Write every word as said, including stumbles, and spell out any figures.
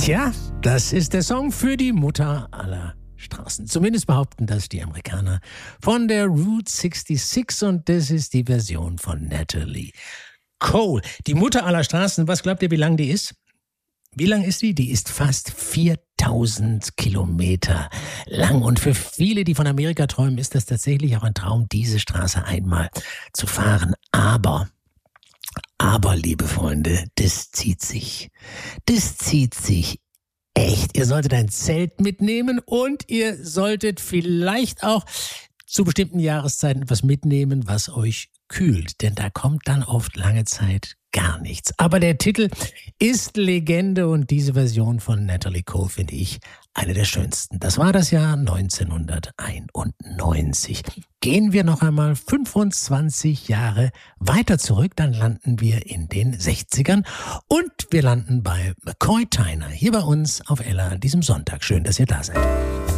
Tja, das ist der Song für die Mutter aller Straßen. Zumindest behaupten das die Amerikaner von der Route sechsundsechzig und das ist die Version von Natalie Cole. Die Mutter aller Straßen, was glaubt ihr, wie lang die ist? Wie lang ist die? Die ist fast viertausend Kilometer lang und für viele, die von Amerika träumen, ist das tatsächlich auch ein Traum, diese Straße einmal zu fahren. Aber Aber, liebe Freunde, das zieht sich. Das zieht sich echt. Ihr solltet ein Zelt mitnehmen und ihr solltet vielleicht auch zu bestimmten Jahreszeiten etwas mitnehmen, was euch kühlt. Denn da kommt dann oft lange Zeit gar nichts. Aber der Titel ist Legende und diese Version von Natalie Cole finde ich eine der schönsten. Das war das Jahr neunzehnhunderteinundneunzig. Gehen wir noch einmal fünfundzwanzig Jahre weiter zurück, dann landen wir in den sechzigern und wir landen bei McCoy Tyner hier bei uns auf Ella an diesem Sonntag. Schön, dass ihr da seid.